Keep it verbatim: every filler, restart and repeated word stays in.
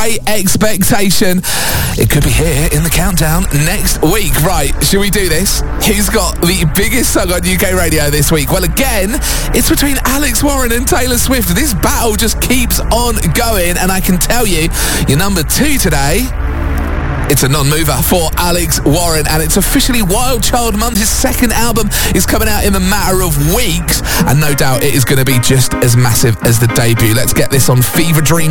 Expectation. It could be here in the countdown next week. Right, should we do this? He's got the biggest song on U K radio this week. Well, again, it's between Alex Warren and Taylor Swift. This battle just keeps on going, and I can tell you, your number two today, it's a non-mover for Alex Warren, and it's officially Wild Child Month. His second album is coming out in a matter of weeks, and no doubt it is going to be just as massive as the debut. Let's get this on Fever Dream.